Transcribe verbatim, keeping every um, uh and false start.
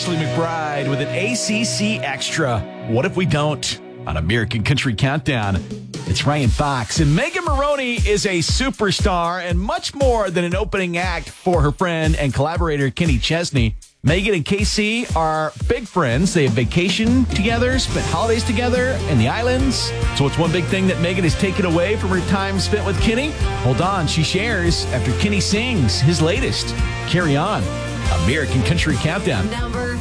Ashley McBryde with an A C C Extra. What if we don't? On American Country Countdown, it's Ryan Fox. And Megan Moroney is a superstar and much more than an opening act for her friend and collaborator, Kenny Chesney. Megan and K C are big friends. They have vacation together, spent holidays together in the islands. So what's one big thing that Megan has taken away from her time spent with Kenny? Hold on, she shares after Kenny sings his latest. Carry on. American Country Countdown. Number